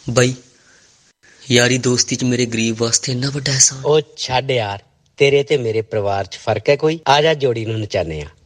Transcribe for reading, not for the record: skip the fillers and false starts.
ਬਾਈ ਯਾਰੀ ਦੋਸਤੀ ਚ ਮੇਰੇ ਗਰੀਬ ਵਾਸਤੇ ਇੰਨਾ ਵੱਡਾ ਅਹਿਸਾਨ। ਉਹ ਛੱਡ ਯਾਰ, ਤੇਰੇ ਤੇ ਮੇਰੇ ਪਰਿਵਾਰ ਚ ਫਰਕ ਹੈ ਕੋਈ? ਆ ਜਾ ਜੋੜੀ ਨੂੰ ਨਚਾਨੇ ਆ।